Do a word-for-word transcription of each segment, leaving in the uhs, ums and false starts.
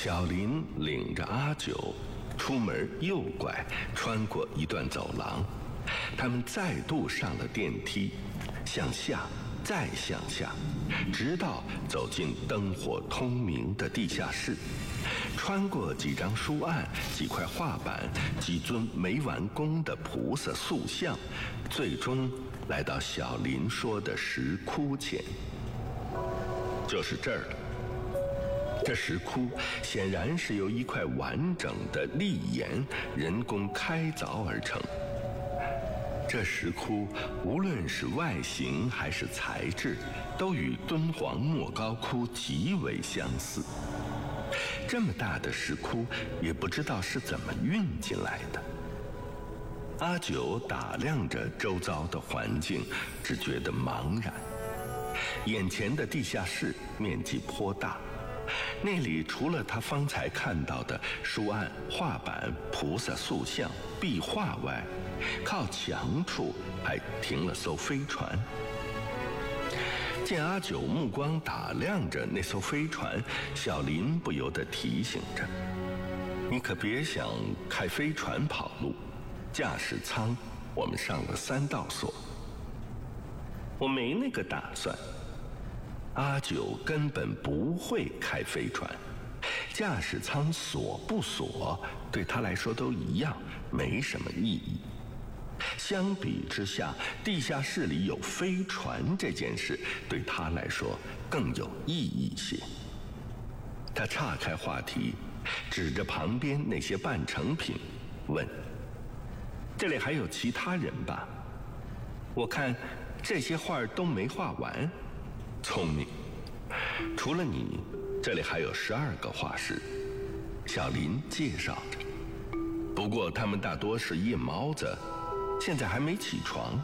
小林领着阿九出门右拐，穿过一段走廊，他们再度上了电梯，向下再向下，直到走进灯火通明的地下室，穿过几张书案、几块画板、几尊没完工的菩萨塑像，最终来到小林说的石窟前。就是这儿了。这石窟显然是由一块完整的砾岩人工开凿而成。这石窟无论是外形还是材质，都与敦煌莫高窟极为相似。这么大的石窟，也不知道是怎么运进来的。阿九打量着周遭的环境，只觉得茫然。眼前的地下室面积颇大，那里除了他方才看到的书案、画板、菩萨塑像、壁画外，靠墙处还停了艘飞船。见阿九目光打量着那艘飞船，小林不由得提醒着：“你可别想开飞船跑路，驾驶舱我们上了三道锁。”“我没那个打算。”阿九根本不会开飞船，驾驶舱锁不锁对他来说都一样，没什么意义。相比之下，地下室里有飞船这件事对他来说更有意义些。他岔开话题，指着旁边那些半成品问：“这里还有其他人吧？我看这些画都没画完。”“聪明，除了你，这里还有十二个画师。”小林介绍着。不过他们大多是夜猫子，现在还没起床。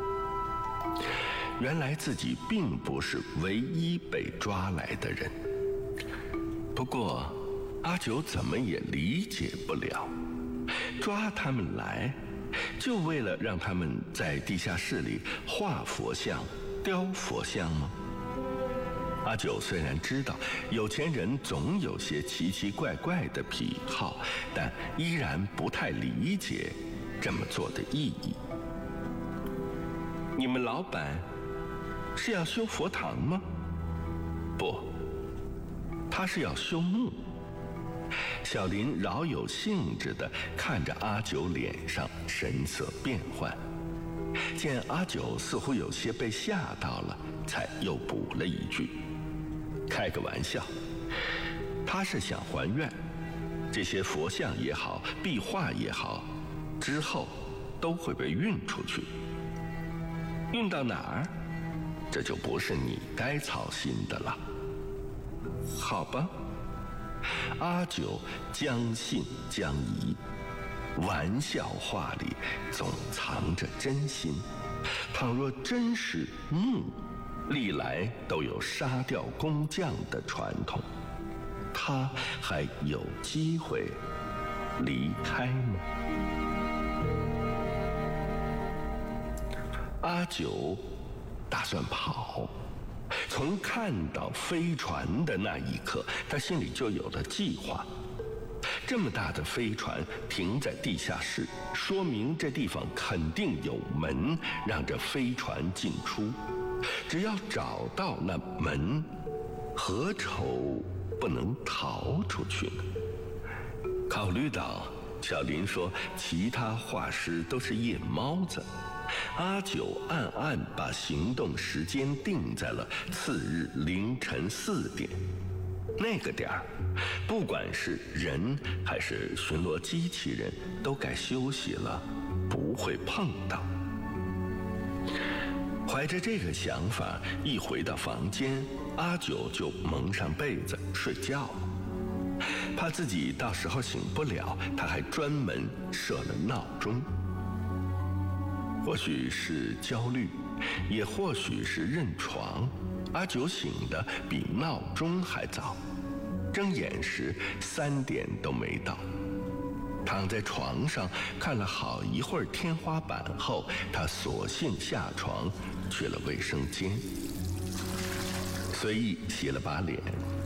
原来自己并不是唯一被抓来的人。不过阿九怎么也理解不了，抓他们来就为了让他们在地下室里画佛像、雕佛像吗？阿九虽然知道有钱人总有些奇奇怪怪的癖好，但依然不太理解这么做的意义。“你们老板是要修佛堂吗？”“不，他是要修墓。”小林饶有兴致地看着阿九脸上神色变幻，见阿九似乎有些被吓到了，才又补了一句：“开个玩笑，他是想还愿，这些佛像也好，壁画也好，之后都会被运出去。运到哪儿，这就不是你该操心的了。”“好吧。”阿九将信将疑，玩笑话里总藏着真心。倘若真是墓，历来都有杀掉工匠的传统，他还有机会离开吗？阿九打算跑。从看到飞船的那一刻，他心里就有了计划。这么大的飞船停在地下室，说明这地方肯定有门让这飞船进出。只要找到那门，何愁不能逃出去呢？考虑到小林说其他画师都是夜猫子，阿九暗暗把行动时间定在了次日凌晨四点。那个点儿，不管是人还是巡逻机器人，都该休息了，不会碰到。怀着这个想法，一回到房间，阿九就蒙上被子睡觉了。怕自己到时候醒不了，他还专门设了闹钟。或许是焦虑，也或许是认床，阿九醒得比闹钟还早。睁眼时三点都没到。躺在床上看了好一会儿天花板后，他索性下床去了卫生间，随意洗了把脸，